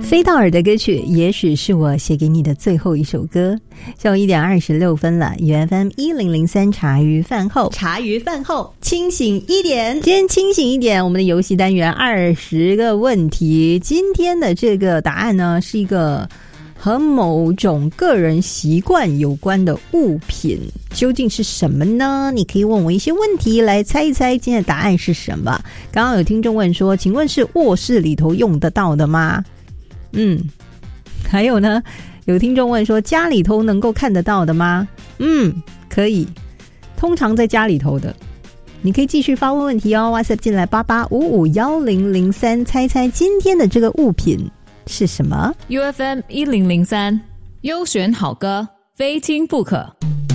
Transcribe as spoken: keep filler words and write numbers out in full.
飞道尔的歌曲也许是我写给你的最后一首歌。下午一点二十六分了 U F M 一零零三茶余饭后，茶余饭后清醒一点，今天清醒一点，我们的游戏单元二十个问题。今天的这个答案呢，是一个和某种个人习惯有关的物品，究竟是什么呢？你可以问我一些问题来猜一猜今天的答案是什么。刚刚有听众问说，请问是卧室里头用得到的吗？嗯，还有呢，有听众问说，家里头能够看得到的吗？嗯，可以，通常在家里头的。你可以继续发问问题哦 ，WhatsApp 进来八八五五一零零三，猜猜今天的这个物品是什么 ？U F M 一零零三，优选好歌，非听不可。